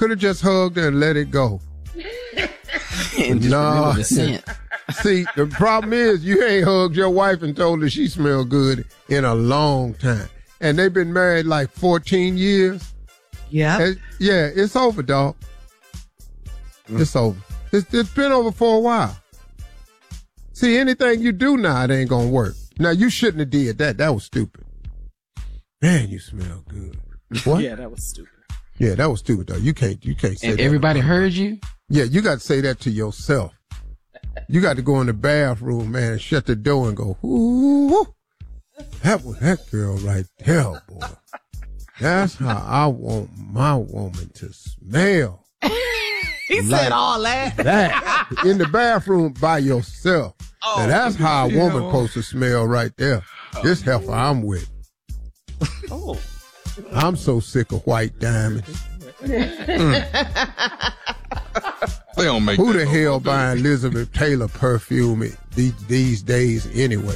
could have just hugged her and let it go. And just remember the scent. See, the problem is you ain't hugged your wife and told her she smelled good in a long time. And they've been married like 14 years. Yeah. Yeah, it's over, dog. It's over. It's been over for a while. See, anything you do now, it ain't gonna work. Now, you shouldn't have did that. That was stupid. Man, you smell good. What? Yeah, that was stupid. Yeah, that was stupid, though. You can't say And that. everybody heard you? Yeah, you got to say that to yourself. You got to go in the bathroom, man, and shut the door and go, ooh, that was that girl right there, boy. That's how I want my woman to smell. He said all that. In the bathroom by yourself. Now, that's how a woman supposed to smell right there. This heifer I'm with. Oh. I'm so sick of white diamonds. They don't make Who the hell buying Elizabeth Taylor perfume these days anyway?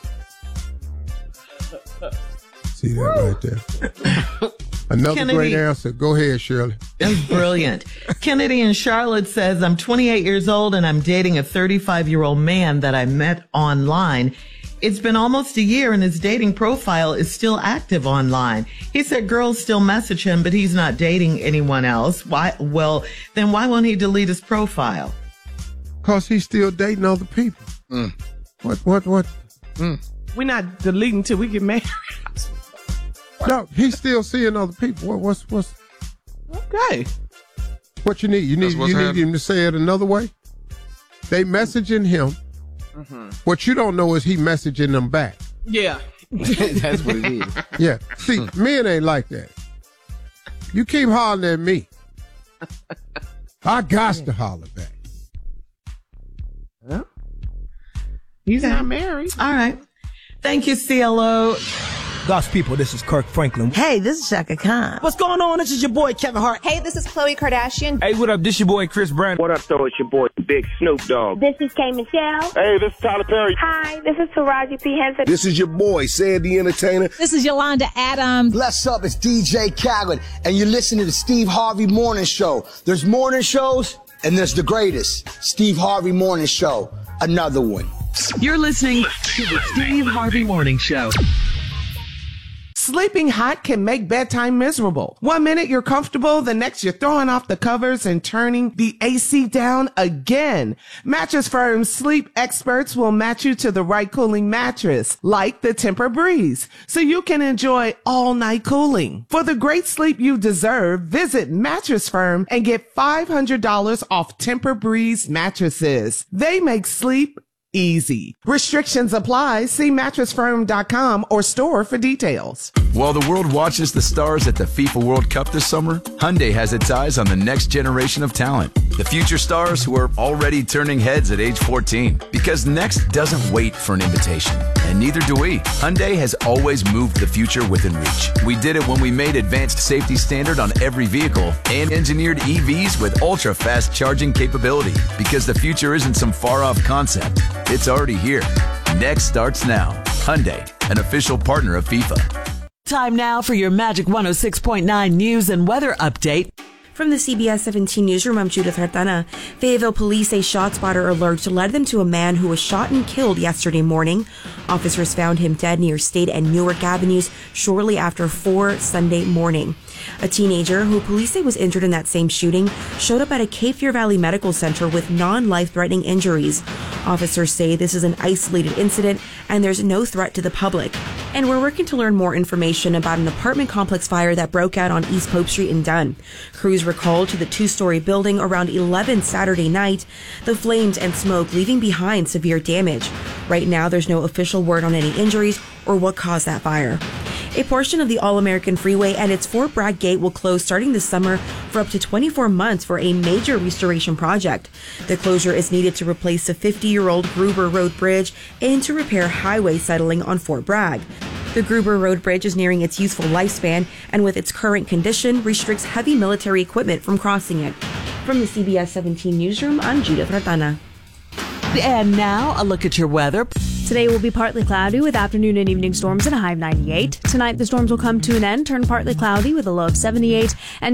See that right there? Another Kennedy. great answer. Go ahead, Shirley. That's brilliant. Kennedy in Charlotte says, I'm 28 years old and I'm dating a 35-year-old man that I met online. It's been almost a year and his dating profile is still active online. He said girls still message him, but he's not dating anyone else. Why? Well, then why won't he delete his profile? Because he's still dating other people. What? We're not deleting till we get married. No, he's still seeing other people. What's Okay. what you need? You need him to say it another way? They messaging him. What you don't know is he messaging them back. Yeah. That's what it is. Yeah. See, men ain't like that. You keep hollering at me. I got to holler back. Well, he's not married. All right. Thank you, CLO. God's people, this is Kirk Franklin. Hey, this is Shaka Khan. What's going on? This is your boy Kevin Hart. Hey, this is Khloe Kardashian. Hey, what up? This your boy Chris Brown. What up, though? It's your boy Big Snoop Dogg. This is K. Michelle. Hey, this is Tyler Perry. Hi, this is Taraji P. Henson. This is your boy Sandy Entertainer. This is Yolanda Adams. What's up? It's DJ Khaled, and you're listening to the Steve Harvey Morning Show. There's morning shows, and there's the greatest, Steve Harvey Morning Show. Another one. You're listening to the Steve Harvey Morning Show. Sleeping hot can make bedtime miserable. 1 minute you're comfortable, the next you're throwing off the covers and turning the AC down again. Mattress Firm sleep experts will match you to the right cooling mattress, like the Tempur-Breeze, so you can enjoy all-night cooling. For the great sleep you deserve, visit Mattress Firm and get $500 off Tempur-Breeze mattresses. They make sleep easy. Restrictions apply. See mattressfirm.com or store for details. While the world watches the stars at the FIFA World Cup this summer, Hyundai has its eyes on the next generation of talent. The future stars who are already turning heads at age 14. Because next doesn't wait for an invitation. And neither do we. Hyundai has always moved the future within reach. We did it when we made advanced safety standard on every vehicle and engineered EVs with ultra-fast charging capability. Because the future isn't some far-off concept. It's already here. Next starts now. Hyundai, an official partner of FIFA. Time now for your Magic 106.9 news and weather update. From the CBS 17 newsroom, I'm Judith Hartana. Fayetteville police say ShotSpotter alert led them to a man who was shot and killed yesterday morning. Officers found him dead near State and Newark Avenues shortly after 4 Sunday morning. A teenager who police say was injured in that same shooting showed up at a Cape Fear Valley Medical Center with non-life-threatening injuries. Officers say this is an isolated incident and there's no threat to the public. And we're working to learn more information about an apartment complex fire that broke out on East Pope Street in Dunn. Crews were called to the two-story building around 11 Saturday night. The flames and smoke leaving behind severe damage. Right now, there's no official word on any injuries or what caused that fire. A portion of the All-American Freeway and its Fort Bragg Gate will close starting this summer for up to 24 months for a major restoration project. The closure is needed to replace the 50-year-old Gruber Road Bridge and to repair highway settling on Fort Bragg. The Gruber Road Bridge is nearing its useful lifespan and with its current condition restricts heavy military equipment from crossing it. From the CBS 17 newsroom, I'm Judith Ratana. And now, a look at your weather. Today will be partly cloudy with afternoon and evening storms at a high of 98. Tonight, the storms will come to an end, turn partly cloudy with a low of 78. And